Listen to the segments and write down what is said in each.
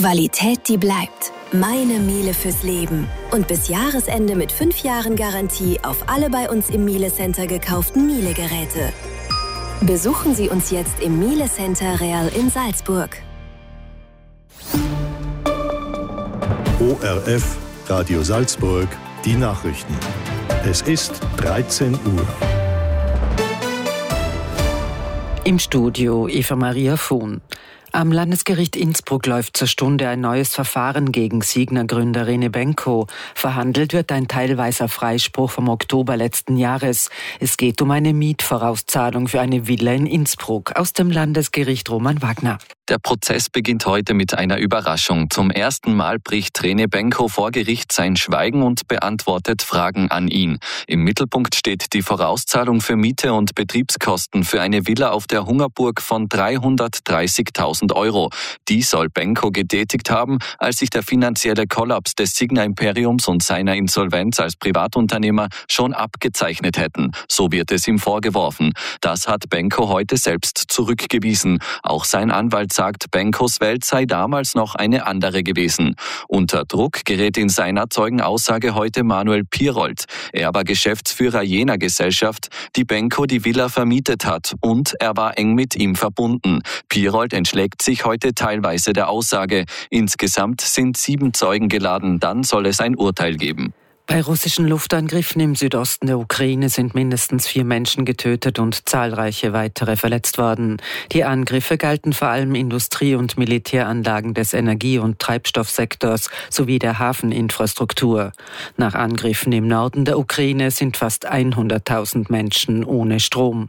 Qualität, die bleibt. Meine Miele fürs Leben. Und bis Jahresende mit 5 Jahren Garantie auf alle bei uns im Miele Center gekauften Miele-Geräte. Besuchen Sie uns jetzt im Miele Center Real in Salzburg. ORF Radio Salzburg, die Nachrichten. Es ist 13 Uhr. Im Studio Eva Maria Fuhn. Am Landesgericht Innsbruck läuft zur Stunde ein neues Verfahren gegen Signa-Gründer Rene Benko. Verhandelt wird ein teilweiser Freispruch vom Oktober letzten Jahres. Es geht um eine Mietvorauszahlung für eine Villa in Innsbruck. Aus dem Landesgericht Roman Wagner. Der Prozess beginnt heute mit einer Überraschung. Zum ersten Mal bricht Rene Benko vor Gericht sein Schweigen und beantwortet Fragen an ihn. Im Mittelpunkt steht die Vorauszahlung für Miete und Betriebskosten für eine Villa auf der Hungerburg von 330.000 Euro. Die soll Benko getätigt haben, als sich der finanzielle Kollaps des Signa-Imperiums und seiner Insolvenz als Privatunternehmer schon abgezeichnet hätten. So wird es ihm vorgeworfen. Das hat Benko heute selbst zurückgewiesen. Auch sein Anwalt sagt, Benkos Welt sei damals noch eine andere gewesen. Unter Druck gerät in seiner Zeugenaussage heute Manuel Pierold. Er war Geschäftsführer jener Gesellschaft, die Benko die Villa vermietet hat, und er war eng mit ihm verbunden. Pierold entschlägt sich heute teilweise der Aussage. Insgesamt sind 7 Zeugen geladen, dann soll es ein Urteil geben. Bei russischen Luftangriffen im Südosten der Ukraine sind mindestens 4 Menschen getötet und zahlreiche weitere verletzt worden. Die Angriffe galten vor allem Industrie- und Militäranlagen des Energie- und Treibstoffsektors sowie der Hafeninfrastruktur. Nach Angriffen im Norden der Ukraine sind fast 100.000 Menschen ohne Strom.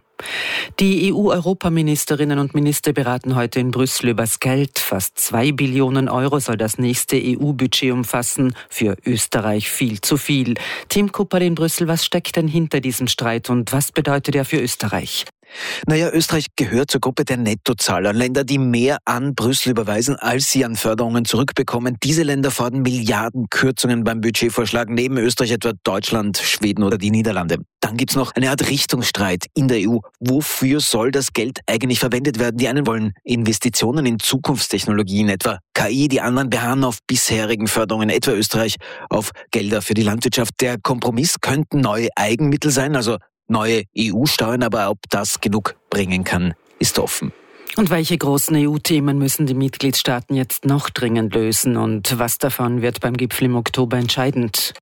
Die EU-Europaministerinnen und Minister beraten heute in Brüssel übers Geld. Fast 2 Billionen Euro soll das nächste EU-Budget umfassen. Für Österreich viel zu viel. Tim Kupperl in Brüssel, was steckt denn hinter diesem Streit und was bedeutet er für Österreich? Naja, Österreich gehört zur Gruppe der Nettozahler. Länder, die mehr an Brüssel überweisen, als sie an Förderungen zurückbekommen. Diese Länder fordern Milliardenkürzungen beim Budgetvorschlag, neben Österreich etwa Deutschland, Schweden oder die Niederlande. Dann gibt's noch eine Art Richtungsstreit in der EU. Wofür soll das Geld eigentlich verwendet werden? Die einen wollen Investitionen in Zukunftstechnologien, etwa KI, die anderen beharren auf bisherigen Förderungen, etwa Österreich auf Gelder für die Landwirtschaft. Der Kompromiss könnten neue Eigenmittel sein, also neue EU-Steuern, aber ob das genug bringen kann, ist offen. Und welche großen EU-Themen müssen die Mitgliedstaaten jetzt noch dringend lösen und was davon wird beim Gipfel im Oktober entscheidend?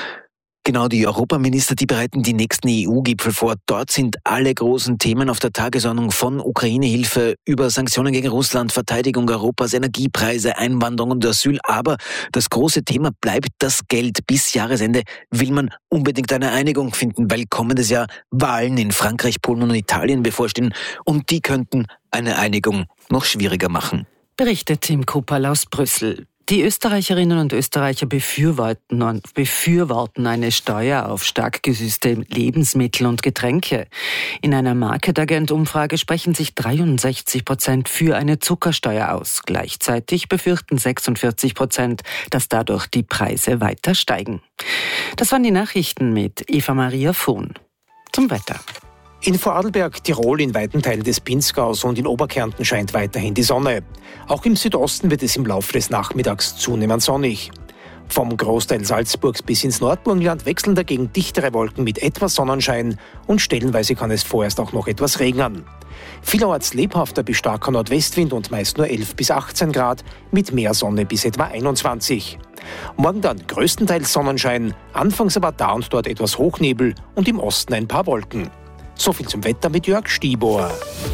Genau, die Europaminister, die bereiten die nächsten EU-Gipfel vor. Dort sind alle großen Themen auf der Tagesordnung, von Ukraine-Hilfe über Sanktionen gegen Russland, Verteidigung Europas, Energiepreise, Einwanderung und Asyl. Aber das große Thema bleibt das Geld. Bis Jahresende will man unbedingt eine Einigung finden, weil kommendes Jahr Wahlen in Frankreich, Polen und Italien bevorstehen. Und die könnten eine Einigung noch schwieriger machen. Berichtet Tim Kupperl aus Brüssel. Die Österreicherinnen und Österreicher befürworten eine Steuer auf stark gesüßte Lebensmittel und Getränke. In einer Market-Agent-Umfrage sprechen sich 63% für eine Zuckersteuer aus. Gleichzeitig befürchten 46%, dass dadurch die Preise weiter steigen. Das waren die Nachrichten mit Eva Maria Fuhn. Zum Wetter. In Vorarlberg, Tirol, in weiten Teilen des Pinzgaus und in Oberkärnten scheint weiterhin die Sonne. Auch im Südosten wird es im Laufe des Nachmittags zunehmend sonnig. Vom Großteil Salzburgs bis ins Nordburgenland wechseln dagegen dichtere Wolken mit etwas Sonnenschein und stellenweise kann es vorerst auch noch etwas regnen. Vielerorts lebhafter bis starker Nordwestwind und meist nur 11 bis 18 Grad, mit mehr Sonne bis etwa 21. Morgen dann größtenteils Sonnenschein, anfangs aber da und dort etwas Hochnebel und im Osten ein paar Wolken. So viel zum Wetter mit Jörg Stiebauer.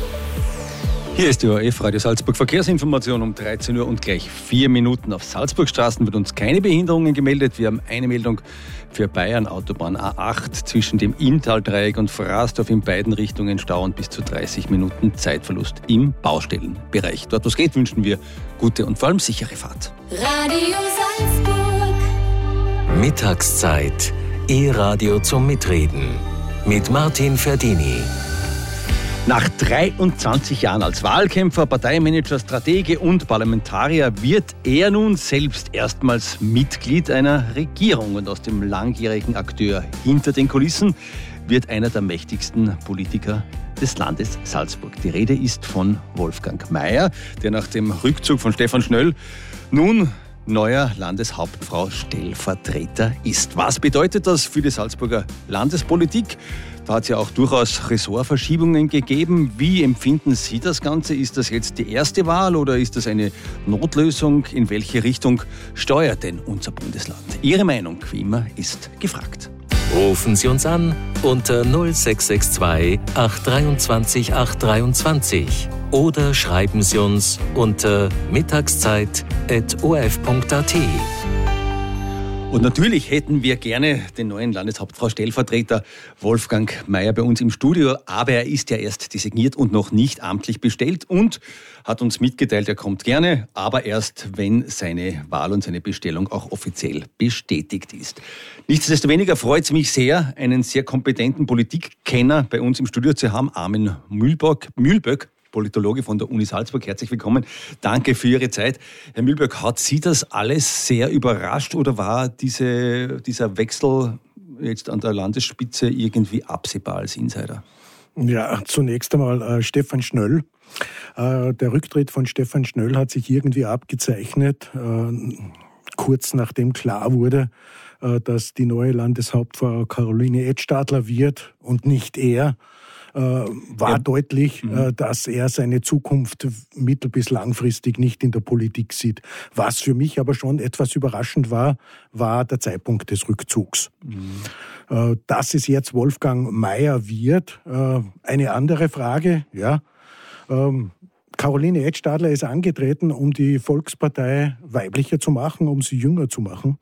Hier ist die ORF Radio Salzburg Verkehrsinformation um 13 Uhr und gleich 4 Minuten. Auf Salzburgstraßen wird uns keine Behinderungen gemeldet. Wir haben eine Meldung für Bayern, Autobahn A8 zwischen dem Inntal-Dreieck und Fraßdorf in beiden Richtungen Stau und bis zu 30 Minuten Zeitverlust im Baustellenbereich. Dort, wo es geht, wünschen wir gute und vor allem sichere Fahrt. Radio Salzburg. Mittagszeit. E-Radio zum Mitreden. Mit Martin Ferdini. Nach 23 Jahren als Wahlkämpfer, Parteimanager, Stratege und Parlamentarier wird er nun selbst erstmals Mitglied einer Regierung. Und aus dem langjährigen Akteur hinter den Kulissen wird einer der mächtigsten Politiker des Landes Salzburg. Die Rede ist von Wolfgang Maier, der nach dem Rückzug von Stefan Schnöll nun neuer Landeshauptfrau Stellvertreter ist. Was bedeutet das für die Salzburger Landespolitik? Da hat es ja auch durchaus Ressortverschiebungen gegeben. Wie empfinden Sie das Ganze? Ist das jetzt die erste Wahl oder ist das eine Notlösung? In welche Richtung steuert denn unser Bundesland? Ihre Meinung, wie immer, ist gefragt. Rufen Sie uns an unter 0662 823 823 oder schreiben Sie uns unter mittagszeit@orf.at. Und natürlich hätten wir gerne den neuen Landeshauptfrau Stellvertreter Wolfgang Maier bei uns im Studio, aber er ist ja erst designiert und noch nicht amtlich bestellt und hat uns mitgeteilt, er kommt gerne, aber erst, wenn seine Wahl und seine Bestellung auch offiziell bestätigt ist. Nichtsdestoweniger freut es mich sehr, einen sehr kompetenten Politikkenner bei uns im Studio zu haben, Armin Mühlböck, Politologe von der Uni Salzburg. Herzlich willkommen. Danke für Ihre Zeit. Herr Mühlböck, hat Sie das alles sehr überrascht oder war dieser Wechsel jetzt an der Landesspitze irgendwie absehbar als Insider? Ja, zunächst einmal Stefan Schnöll. Der Rücktritt von Stefan Schnöll hat sich irgendwie abgezeichnet, kurz nachdem klar wurde, dass die neue Landeshauptfrau Caroline Edstadler wird und nicht er. War deutlich, dass er seine Zukunft mittel- bis langfristig nicht in der Politik sieht. Was für mich aber schon etwas überraschend war der Zeitpunkt des Rückzugs. Dass es jetzt Wolfgang Maier wird, eine andere Frage. Ja. Caroline Edstadler ist angetreten, um die Volkspartei weiblicher zu machen, um sie jünger zu machen.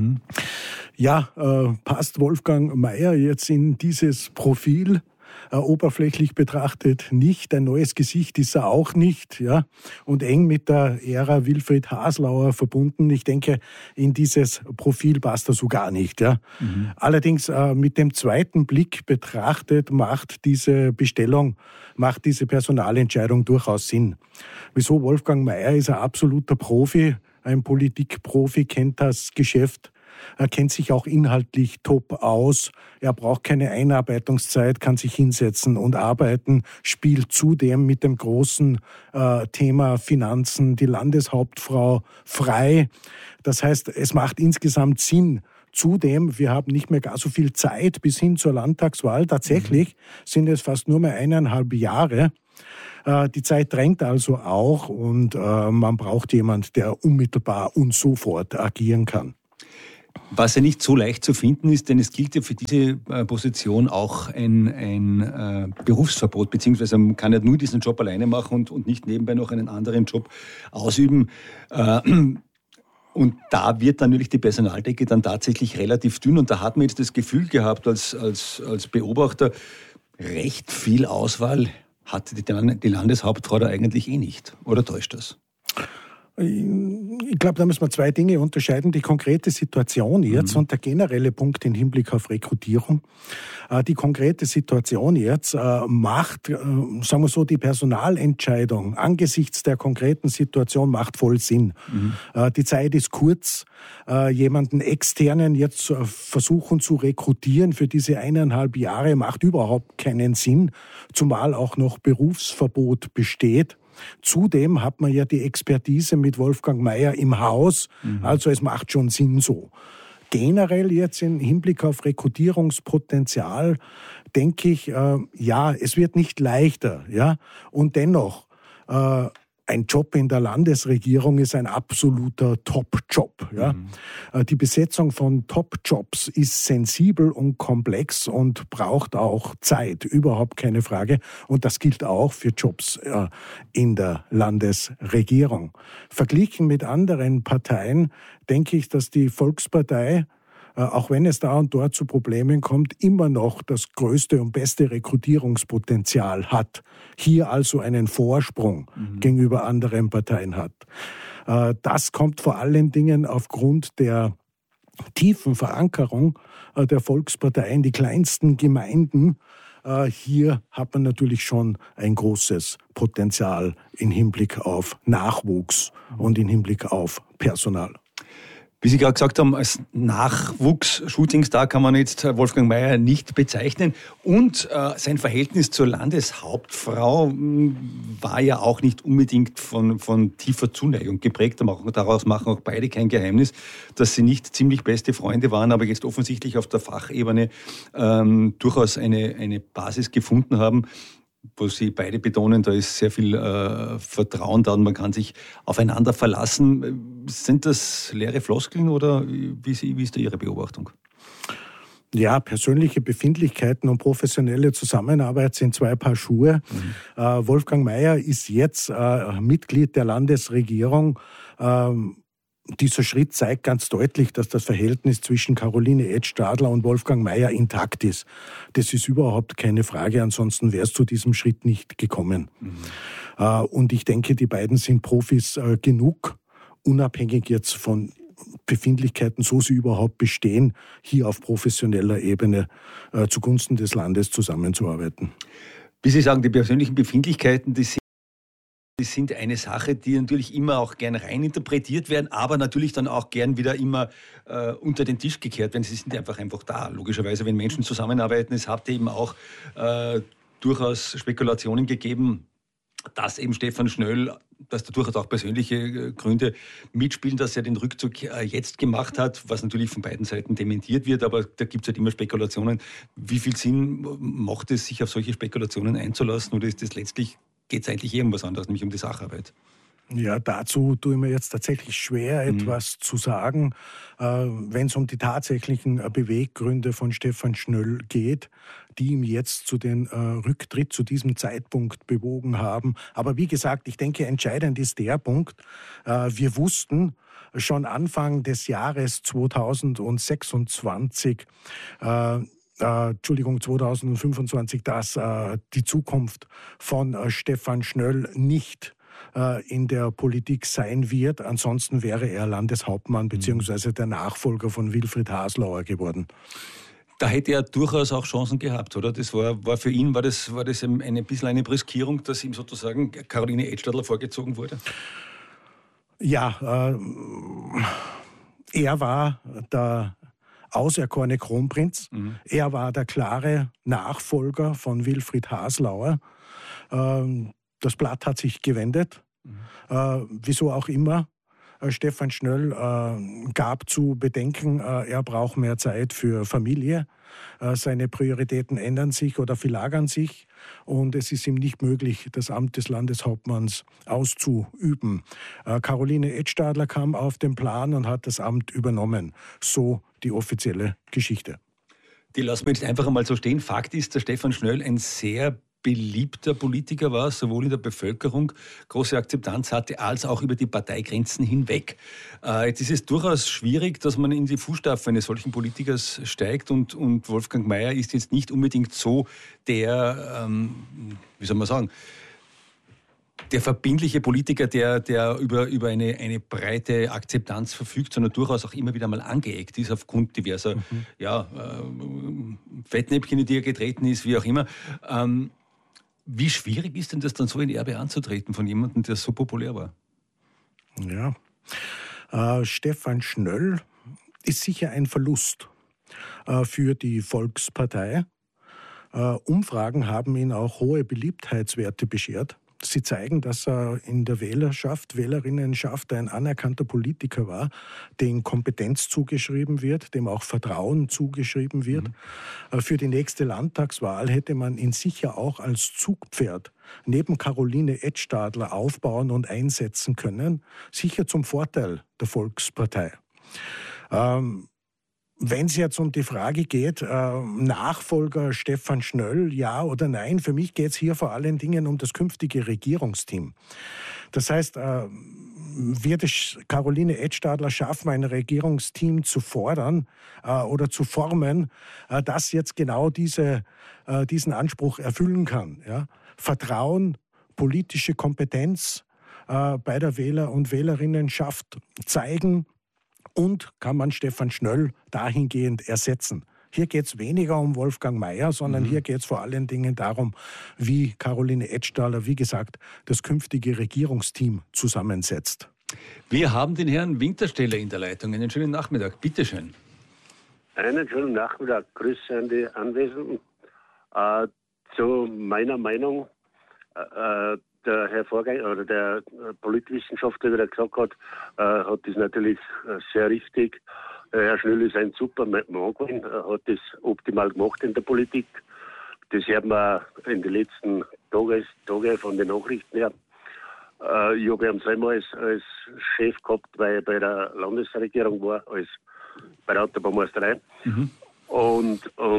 Ja, passt Wolfgang Maier jetzt in dieses Profil? Oberflächlich betrachtet nicht. Ein neues Gesicht ist er auch nicht. Ja? Und eng mit der Ära Wilfried Haslauer verbunden. Ich denke, in dieses Profil passt er so gar nicht. Ja? Allerdings mit dem zweiten Blick betrachtet macht diese Personalentscheidung durchaus Sinn. Wieso? Wolfgang Maier ist ein absoluter Profi, ein Politikprofi, kennt das Geschäft. Er kennt sich auch inhaltlich top aus. Er braucht keine Einarbeitungszeit, kann sich hinsetzen und arbeiten, spielt zudem mit dem großen Thema Finanzen die Landeshauptfrau frei. Das heißt, es macht insgesamt Sinn. Zudem, wir haben nicht mehr gar so viel Zeit bis hin zur Landtagswahl. Tatsächlich sind es fast nur mehr 1,5 Jahre. Die Zeit drängt also auch und man braucht jemanden, der unmittelbar und sofort agieren kann. Was ja nicht so leicht zu finden ist, denn es gilt ja für diese Position auch ein Berufsverbot, beziehungsweise man kann ja nur diesen Job alleine machen und nicht nebenbei noch einen anderen Job ausüben. Und da wird dann natürlich die Personaldecke dann tatsächlich relativ dünn. Und da hat man jetzt das Gefühl gehabt als Beobachter, recht viel Auswahl hatte die Landeshauptfrau da eigentlich nicht. Oder täuscht das? Ich glaube, da müssen wir zwei Dinge unterscheiden. Die konkrete Situation jetzt und der generelle Punkt im Hinblick auf Rekrutierung. Die konkrete Situation jetzt macht, sagen wir so, die Personalentscheidung angesichts der konkreten Situation macht voll Sinn. Die Zeit ist kurz. Jemanden externen jetzt versuchen zu rekrutieren für diese 1,5 Jahre macht überhaupt keinen Sinn, zumal auch noch Berufsverbot besteht. Zudem hat man ja die Expertise mit Wolfgang Maier im Haus, also es macht schon Sinn so. Generell jetzt im Hinblick auf Rekrutierungspotenzial denke ich, ja, es wird nicht leichter, ja, und dennoch, ein Job in der Landesregierung ist ein absoluter Top-Job. Ja? Die Besetzung von Top-Jobs ist sensibel und komplex und braucht auch Zeit, überhaupt keine Frage. Und das gilt auch für Jobs in der Landesregierung. Verglichen mit anderen Parteien denke ich, dass die Volkspartei, auch wenn es da und dort zu Problemen kommt, immer noch das größte und beste Rekrutierungspotenzial hat. Hier also einen Vorsprung gegenüber anderen Parteien hat. Das kommt vor allen Dingen aufgrund der tiefen Verankerung der Volkspartei in die kleinsten Gemeinden. Hier hat man natürlich schon ein großes Potenzial im Hinblick auf Nachwuchs und im Hinblick auf Personal. Wie Sie gerade gesagt haben, als Nachwuchs-Shootingstar kann man jetzt Wolfgang Maier nicht bezeichnen. Und sein Verhältnis zur Landeshauptfrau war ja auch nicht unbedingt von tiefer Zuneigung geprägt. Daraus machen auch beide kein Geheimnis, dass sie nicht ziemlich beste Freunde waren, aber jetzt offensichtlich auf der Fachebene durchaus eine Basis gefunden haben, wo sie beide betonen, da ist sehr viel Vertrauen da und man kann sich aufeinander verlassen. Sind das leere Floskeln oder wie ist da Ihre Beobachtung? Ja, persönliche Befindlichkeiten und professionelle Zusammenarbeit sind zwei Paar Schuhe. Wolfgang Maier ist jetzt Mitglied der Landesregierung. Dieser Schritt zeigt ganz deutlich, dass das Verhältnis zwischen Caroline Edstadler und Wolfgang Maier intakt ist. Das ist überhaupt keine Frage, ansonsten wäre es zu diesem Schritt nicht gekommen. Und ich denke, die beiden sind Profis genug, unabhängig jetzt von Befindlichkeiten, so sie überhaupt bestehen, hier auf professioneller Ebene zugunsten des Landes zusammenzuarbeiten. Wie Sie sagen, die persönlichen Befindlichkeiten, die sind eine Sache, die natürlich immer auch gern reininterpretiert werden, aber natürlich dann auch gern wieder immer unter den Tisch gekehrt werden. Sie sind einfach da. Logischerweise, wenn Menschen zusammenarbeiten, es hat eben auch durchaus Spekulationen gegeben, dass eben Stefan Schnöll, dass da durchaus auch persönliche Gründe mitspielen, dass er den Rückzug jetzt gemacht hat, was natürlich von beiden Seiten dementiert wird, aber da gibt es halt immer Spekulationen. Wie viel Sinn macht es, sich auf solche Spekulationen einzulassen, oder ist das letztlich, geht es eigentlich um was anderes, nämlich um die Sacharbeit? Ja, dazu tue ich mir jetzt tatsächlich schwer, etwas zu sagen, wenn es um die tatsächlichen Beweggründe von Stefan Schnöll geht, die ihm jetzt zu den Rücktritt zu diesem Zeitpunkt bewogen haben. Aber wie gesagt, ich denke, entscheidend ist der Punkt, wir wussten schon Anfang des Jahres 2025, 2025, dass die Zukunft von Stefan Schnöll nicht in der Politik sein wird. Ansonsten wäre er Landeshauptmann bzw. der Nachfolger von Wilfried Haslauer geworden. Da hätte er durchaus auch Chancen gehabt, oder? Das war für ihn, war das ein bisschen eine Riskierung, dass ihm sozusagen Caroline Edstadler vorgezogen wurde? Ja, er war der auserkorene Kronprinz. Er war der klare Nachfolger von Wilfried Haslauer. Das Blatt hat sich gewendet. Wieso auch immer. Stefan Schnöll gab zu bedenken, er braucht mehr Zeit für Familie. Seine Prioritäten ändern sich oder verlagern sich. Und es ist ihm nicht möglich, das Amt des Landeshauptmanns auszuüben. Caroline Edstadler kam auf den Plan und hat das Amt übernommen. So die offizielle Geschichte. Die lassen wir jetzt einfach einmal so stehen. Fakt ist, dass Stefan Schnöll ein sehr beliebter Politiker war, sowohl in der Bevölkerung große Akzeptanz hatte, als auch über die Parteigrenzen hinweg. Jetzt ist es durchaus schwierig, dass man in die Fußstapfen eines solchen Politikers steigt und Wolfgang Maier ist jetzt nicht unbedingt so der, wie soll man sagen, der verbindliche Politiker, der über eine breite Akzeptanz verfügt, sondern durchaus auch immer wieder mal angeeckt ist aufgrund diverser Fettnäpfchen, in die er getreten ist, wie auch immer. Wie schwierig ist denn das dann so in Erbe anzutreten von jemandem, der so populär war? Ja, Stefan Schnöll ist sicher ein Verlust für die Volkspartei. Umfragen haben ihn auch hohe Beliebtheitswerte beschert. Sie zeigen, dass er in der Wählerinnenschaft ein anerkannter Politiker war, dem Kompetenz zugeschrieben wird, dem auch Vertrauen zugeschrieben wird. Für die nächste Landtagswahl hätte man ihn sicher auch als Zugpferd neben Caroline Edstadler aufbauen und einsetzen können, sicher zum Vorteil der Volkspartei. Wenn es jetzt um die Frage geht, Nachfolger Stefan Schnöll, ja oder nein, für mich geht es hier vor allen Dingen um das künftige Regierungsteam. Das heißt, wird es Caroline Edstadler schaffen, ein Regierungsteam zu fordern oder zu formen, das jetzt genau diesen Anspruch erfüllen kann. Ja? Vertrauen, politische Kompetenz bei der Wähler- und Wählerinnenschaft zeigen, und kann man Stefan Schnöll dahingehend ersetzen. Hier geht es weniger um Wolfgang Maier, sondern hier geht es vor allen Dingen darum, wie Caroline Edstadler, wie gesagt, das künftige Regierungsteam zusammensetzt. Wir haben den Herrn Wintersteller in der Leitung. Einen schönen Nachmittag. Bitte schön. Einen schönen Nachmittag. Grüße an die Anwesenden. Zu meiner Meinung, der Herr Vorgänger oder der Politwissenschaftler, der gesagt hat das natürlich sehr richtig. Herr Schnöll ist ein super Mann gewesen, hat das optimal gemacht in der Politik. Das hört man in den letzten Tagen von den Nachrichten her. Ich habe ihn zweimal als Chef gehabt, weil ich bei der Landesregierung war, als bei der Autobahnmeisterei. Und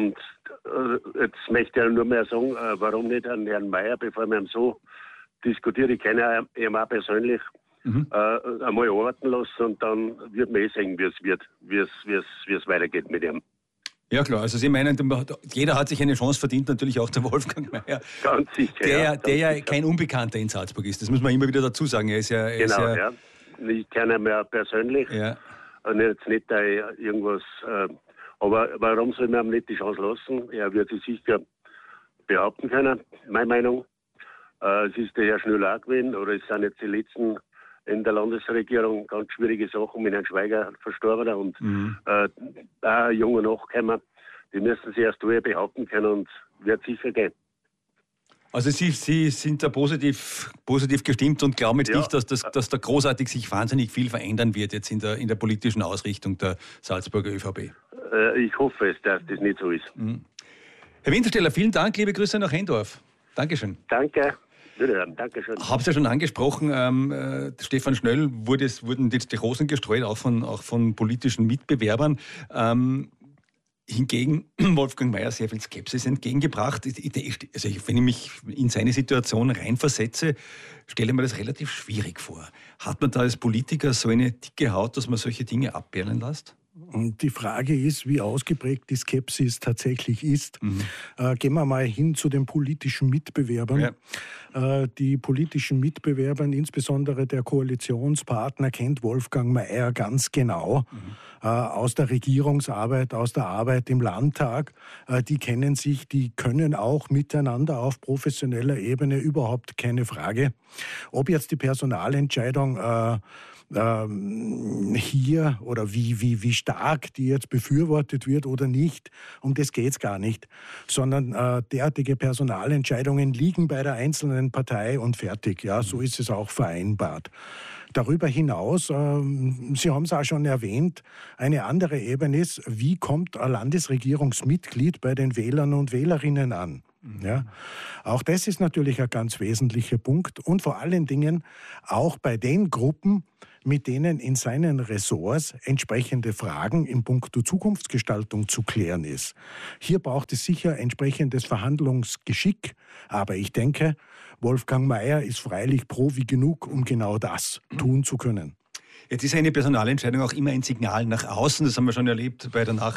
jetzt möchte ich nur mehr sagen, warum nicht an Herrn Mayer, bevor wir ihn so diskutieren. Ich kann ihn auch persönlich einmal arbeiten lassen und dann wird man sehen, wie es weitergeht mit ihm. Ja klar, also Sie meinen, jeder hat sich eine Chance verdient, natürlich auch der Wolfgang Mayer. Ganz sicher, der ja kein Unbekannter in Salzburg ist, das muss man immer wieder dazu sagen. Er ist ja, ja. Ich kenne ihn ja persönlich, jetzt nicht irgendwas, aber warum soll man ihm nicht die Chance lassen? Er wird sich sicher behaupten können, meine Meinung. Es ist der Herr Schnöll auch gewesen, oder es sind jetzt die letzten in der Landesregierung ganz schwierige Sachen mit Herrn Schweiger verstorben und auch junge Nachkommen, die müssen sich erst behaupten können und wird sicher gehen. Also Sie sind da positiv gestimmt und glauben jetzt nicht, dass da großartig sich wahnsinnig viel verändern wird jetzt in der politischen Ausrichtung der Salzburger ÖVP? Ich hoffe es, dass das nicht so ist. Herr Wintersteller, vielen Dank, liebe Grüße nach Hendorf. Dankeschön. Danke. Dankeschön. Habe es ja schon angesprochen, Stefan Schnöll wurden jetzt die Rosen gestreut, auch von politischen Mitbewerbern. Hingegen Wolfgang Mayer sehr viel Skepsis entgegengebracht. Also wenn ich mich in seine Situation reinversetze, stelle ich mir das relativ schwierig vor. Hat man da als Politiker so eine dicke Haut, dass man solche Dinge abperlen lässt? Und die Frage ist, wie ausgeprägt die Skepsis tatsächlich ist. Gehen wir mal hin zu den politischen Mitbewerbern. Ja. Die politischen Mitbewerber, insbesondere der Koalitionspartner, kennt Wolfgang Mayer ganz genau. Aus der Regierungsarbeit, aus der Arbeit im Landtag. Die kennen sich, die können auch miteinander auf professioneller Ebene, überhaupt keine Frage. Ob jetzt die Personalentscheidung hier oder wie stark die jetzt befürwortet wird oder nicht, um das geht's gar nicht, sondern derartige Personalentscheidungen liegen bei der einzelnen Partei und fertig. Ja, so ist es auch vereinbart. Darüber hinaus, Sie haben es auch schon erwähnt, eine andere Ebene ist, wie kommt ein Landesregierungsmitglied bei den Wählern und Wählerinnen an? Ja, auch das ist natürlich ein ganz wesentlicher Punkt und vor allen Dingen auch bei den Gruppen, mit denen in seinen Ressorts entsprechende Fragen in puncto Zukunftsgestaltung zu klären ist. Hier braucht es sicher entsprechendes Verhandlungsgeschick, aber ich denke, Wolfgang Mayer ist freilich Profi genug, um genau das tun zu können. Jetzt ist eine Personalentscheidung auch immer ein Signal nach außen. Das haben wir schon erlebt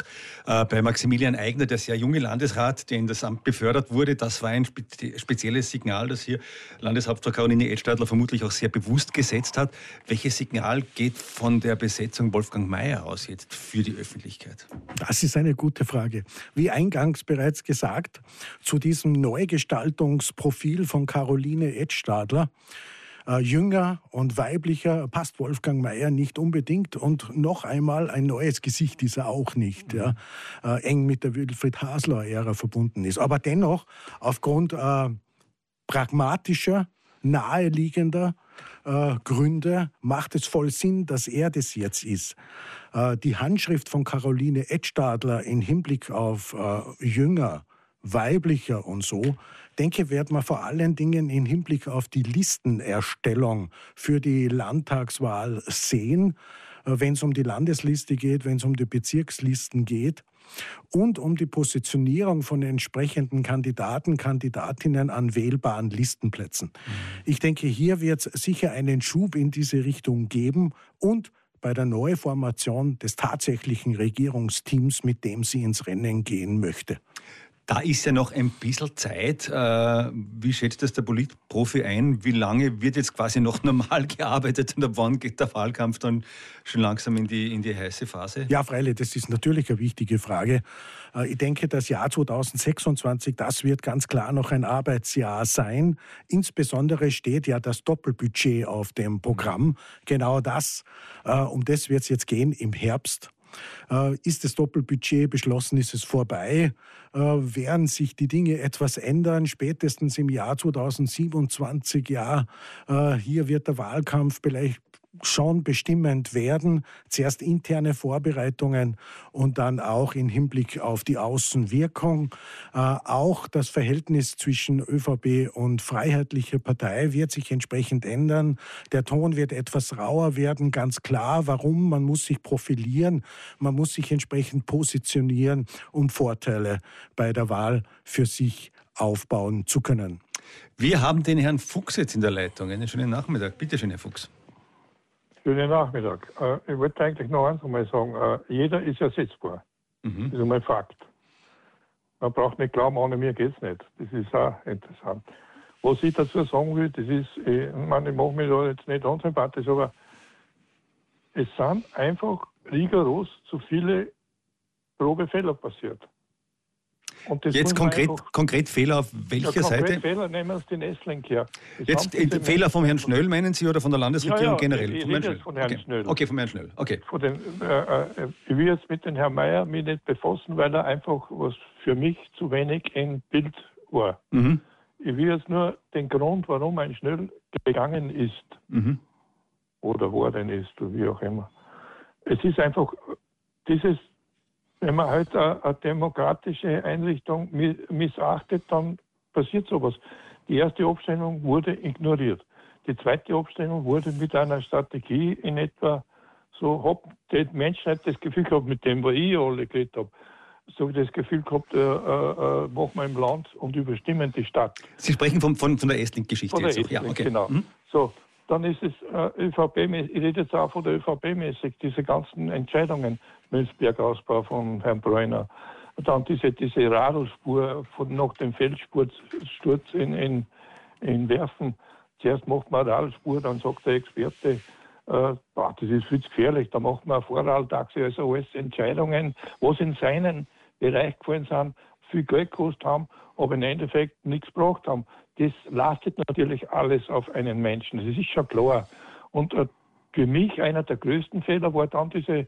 bei Maximilian Eigner, der sehr junge Landesrat, der in das Amt befördert wurde. Das war ein spezielles Signal, das hier Landeshauptfrau Caroline Edstadler vermutlich auch sehr bewusst gesetzt hat. Welches Signal geht von der Besetzung Wolfgang Mayer aus jetzt für die Öffentlichkeit? Das ist eine gute Frage. Wie eingangs bereits gesagt, zu diesem Neugestaltungsprofil von Caroline Edstadler, jünger und weiblicher passt Wolfgang Mayer nicht unbedingt und noch einmal ein neues Gesicht ist er auch nicht, ja, eng mit der Wilfried Hasler-Ära verbunden ist. Aber dennoch aufgrund pragmatischer, naheliegender Gründe macht es voll Sinn, dass er das jetzt ist. Die Handschrift von Caroline Edstadler im Hinblick auf jünger, weiblicher und so, denke, wird man vor allen Dingen im Hinblick auf die Listenerstellung für die Landtagswahl sehen, wenn es um die Landesliste geht, wenn es um die Bezirkslisten geht und um die Positionierung von entsprechenden Kandidaten, Kandidatinnen an wählbaren Listenplätzen. Ich denke, hier wird es sicher einen Schub in diese Richtung geben und bei der Neuformation des tatsächlichen Regierungsteams, mit dem sie ins Rennen gehen möchte. Da ist ja noch ein bisschen Zeit. Wie schätzt das der Politprofi ein? Wie lange wird jetzt quasi noch normal gearbeitet und ab wann geht der Wahlkampf dann schon langsam in die heiße Phase? Ja, freilich, das ist natürlich eine wichtige Frage. Ich denke, das Jahr 2026, das wird ganz klar noch ein Arbeitsjahr sein. Insbesondere steht ja das Doppelbudget auf dem Programm. Genau das, um das wird es jetzt gehen im Herbst. Ist das Doppelbudget beschlossen, ist es vorbei. Werden sich die Dinge etwas ändern, spätestens im Jahr 2027, hier wird der Wahlkampf vielleicht schon bestimmend werden. Zuerst interne Vorbereitungen und dann auch im Hinblick auf die Außenwirkung. Auch das Verhältnis zwischen ÖVP und Freiheitliche Partei wird sich entsprechend ändern. Der Ton wird etwas rauer werden, ganz klar. Warum? Man muss sich profilieren, man muss sich entsprechend positionieren, um Vorteile bei der Wahl für sich aufbauen zu können. Wir haben den Herrn Fuchs jetzt in der Leitung. Einen schönen Nachmittag. Bitte schön, Herr Fuchs. Schönen Nachmittag. Ich wollte eigentlich noch eins einmal sagen. Jeder ist ersetzbar. Das ist einmal Fakt. Man braucht nicht glauben, ohne mir geht es nicht. Das ist auch interessant. Was ich dazu sagen will, das ist, ich mache mich da jetzt nicht unsympathisch, aber es sind einfach rigoros zu viele Probefehler passiert. Und das jetzt konkret Fehler auf welcher Seite? Fehler nehmen wir uns den Essling her. Jetzt Fehler vom Herrn Schnöll meinen Sie oder von der Landesregierung generell? Ich rede jetzt von Herrn Schnöll. Okay, vom Herrn Schnöll. Okay. Ich will jetzt mit dem Herrn Mayer mich nicht befassen, weil er einfach was für mich zu wenig im Bild war. Ich will jetzt nur den Grund, warum ein Schnöll gegangen ist oder worden ist oder wie auch immer. Es ist einfach dieses, wenn man halt eine demokratische Einrichtung missachtet, dann passiert sowas. Die erste Abstimmung wurde ignoriert. Die zweite Abstimmung wurde mit einer Strategie in etwa so, hab die Menschheit das Gefühl gehabt, mit dem, was ich alle geredet habe, so das Gefühl gehabt, machen wir im Land und überstimmen die Stadt. Sie sprechen von der Essling-Geschichte jetzt auch. Ja, okay. Genau. So, dann ist es ÖVP-mäßig, ich rede jetzt auch von der ÖVP-mäßig, diese ganzen Entscheidungen, Münzberg-Ausbau von Herrn Bräuner, dann diese Radelspur nach dem Felssturz in Werfen. Zuerst macht man eine Radelspur, dann sagt der Experte, das ist viel zu gefährlich, da macht man eine Vorradtaxi, also alles Entscheidungen, was in seinen Bereich gefallen sind, viel Geld gekostet haben, aber im Endeffekt nichts gebracht haben. Das lastet natürlich alles auf einen Menschen, das ist schon klar. Und für mich einer der größten Fehler war dann diese,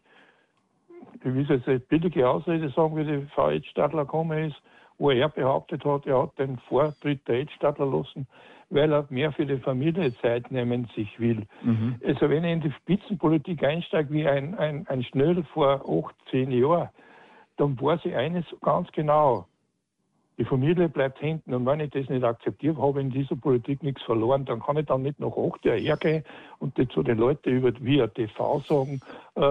ich will jetzt eine billige Ausrede sagen, wie die Frau Edstadler gekommen ist, wo er behauptet hat, er hat den Vortritt der Edstadler lassen, weil er mehr für die Familie Zeit nehmen sich will. Also wenn ich in die Spitzenpolitik einsteige, wie ein Schnöll vor 18 Jahren, dann weiß ich eines ganz genau, die Familie bleibt hinten und wenn ich das nicht akzeptiere, habe ich in dieser Politik nichts verloren, dann kann ich dann nicht nach 8 Jahren hergehen und zu den Leuten via TV sagen,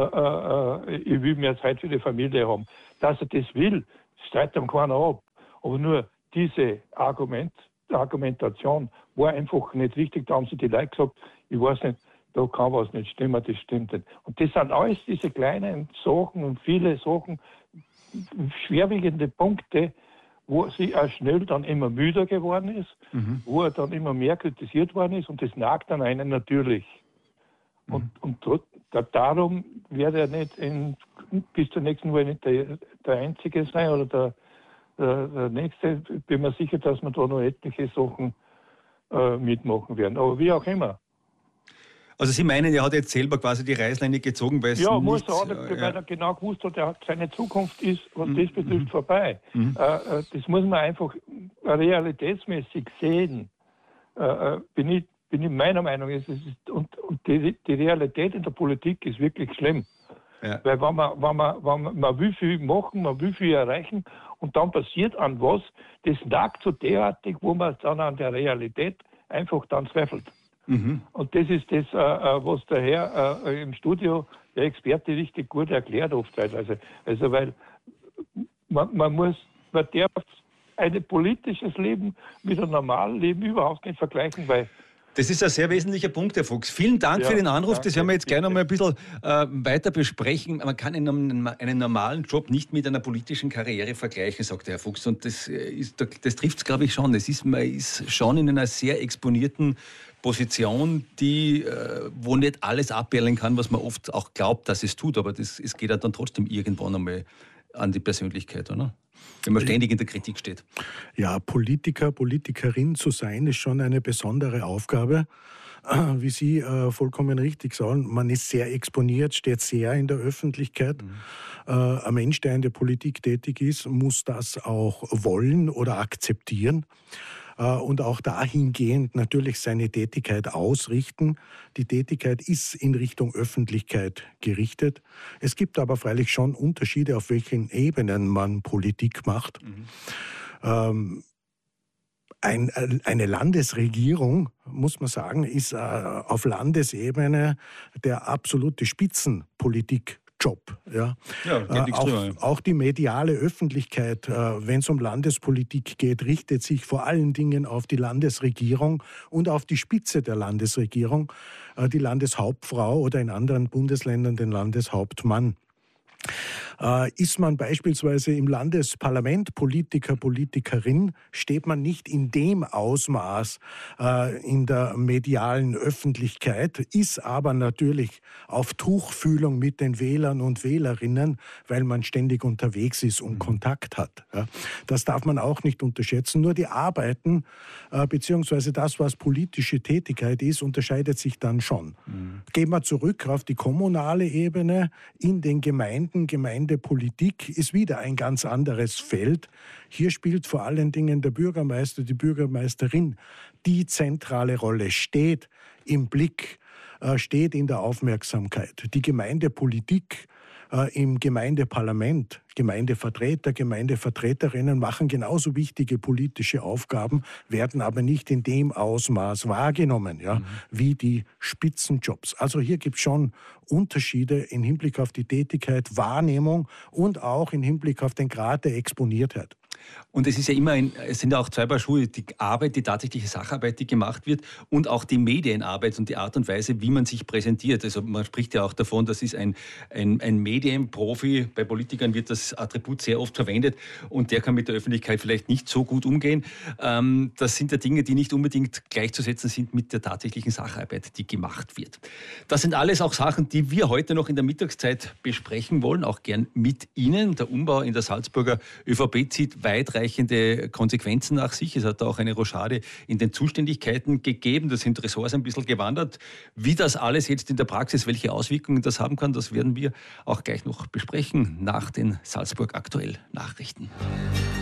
ich will mehr Zeit für die Familie haben. Dass er das will, streitet ihm keiner ab. Aber nur diese Argumentation war einfach nicht richtig. Da haben sie die Leute gesagt, ich weiß nicht, da kann was nicht stimmen, das stimmt nicht. Und das sind alles diese kleinen Sachen und viele Sachen, schwerwiegende Punkte, wo sie auch schnell dann immer müder geworden ist, wo er dann immer mehr kritisiert worden ist und das nagt an einen natürlich. Und darum wird er nicht bis zur nächsten Wahl nicht der Einzige sein oder der Nächste. Bin mir sicher, dass wir da noch etliche Sachen mitmachen werden. Aber wie auch immer. Also Sie meinen, er hat jetzt selber quasi die Reißleine gezogen, weil es weil er genau gewusst hat, seine Zukunft ist, was das betrifft, vorbei. Das muss man einfach realitätsmäßig sehen. Bin ich meiner Meinung, und die Realität in der Politik ist wirklich schlimm. Ja. Weil wenn man will viel machen, man will viel erreichen und dann passiert an was, das nagt so derartig, wo man dann an der Realität einfach dann zweifelt. Und das ist das, was der Herr im Studio, der Experte, richtig gut erklärt oft teilweise. Also weil man darf ein politisches Leben mit einem normalen Leben überhaupt nicht vergleichen, weil Das ist ein sehr wesentlicher Punkt, Herr Fuchs. Vielen Dank für den Anruf. Das werden wir jetzt gleich noch mal ein bisschen weiter besprechen. Man kann einen normalen Job nicht mit einer politischen Karriere vergleichen, sagt der Herr Fuchs. Und das trifft es, glaube ich, schon. Man ist schon in einer sehr exponierten Position, wo nicht alles abperlen kann, was man oft auch glaubt, dass es tut. Aber es geht ja dann trotzdem irgendwann einmal an die Persönlichkeit, oder? Wenn man ständig in der Kritik steht. Ja, Politikerin zu sein, ist schon eine besondere Aufgabe. Wie Sie vollkommen richtig sagen, man ist sehr exponiert, steht sehr in der Öffentlichkeit. Ein Mensch, der in der Politik tätig ist, muss das auch wollen oder akzeptieren. Und auch dahingehend natürlich seine Tätigkeit ausrichten. Die Tätigkeit ist in Richtung Öffentlichkeit gerichtet. Es gibt aber freilich schon Unterschiede, auf welchen Ebenen man Politik macht. Eine Landesregierung, muss man sagen, ist auf Landesebene der absolute Spitzenpolitikjob. Ja. Auch die mediale Öffentlichkeit, wenn es um Landespolitik geht, richtet sich vor allen Dingen auf die Landesregierung und auf die Spitze der Landesregierung, die Landeshauptfrau oder in anderen Bundesländern den Landeshauptmann. Ist man beispielsweise im Landesparlament Politiker, Politikerin, steht man nicht in dem Ausmaß in der medialen Öffentlichkeit, ist aber natürlich auf Tuchfühlung mit den Wählern und Wählerinnen, weil man ständig unterwegs ist und Kontakt hat. Ja. Das darf man auch nicht unterschätzen. Nur die Arbeiten, beziehungsweise das, was politische Tätigkeit ist, unterscheidet sich dann schon. Gehen wir zurück auf die kommunale Ebene, in den Gemeindepolitik ist wieder ein ganz anderes Feld. Hier spielt vor allen Dingen der Bürgermeister, die Bürgermeisterin die zentrale Rolle, steht im Blick, steht in der Aufmerksamkeit. Die Gemeindepolitik im Gemeindeparlament, Gemeindevertreter, Gemeindevertreterinnen machen genauso wichtige politische Aufgaben, werden aber nicht in dem Ausmaß wahrgenommen, wie die Spitzenjobs. Also hier gibt es schon Unterschiede im Hinblick auf die Tätigkeit, Wahrnehmung und auch im Hinblick auf den Grad der Exponiertheit. Und es ist ja immer es sind ja auch zwei Paar Schuhe, die Arbeit, die tatsächliche Sacharbeit, die gemacht wird und auch die Medienarbeit und die Art und Weise, wie man sich präsentiert. Also man spricht ja auch davon, das ist ein Medienprofi. Bei Politikern wird das Attribut sehr oft verwendet und der kann mit der Öffentlichkeit vielleicht nicht so gut umgehen. Das sind ja Dinge, die nicht unbedingt gleichzusetzen sind mit der tatsächlichen Sacharbeit, die gemacht wird. Das sind alles auch Sachen, die wir heute noch in der Mittagszeit besprechen wollen, auch gern mit Ihnen. Der Umbau in der Salzburger ÖVP zieht weitreichende Konsequenzen nach sich. Es hat auch eine Rochade in den Zuständigkeiten gegeben. Da sind Ressorts ein bisschen gewandert. Wie das alles jetzt in der Praxis, welche Auswirkungen das haben kann, das werden wir auch gleich noch besprechen nach den Salzburg aktuell Nachrichten.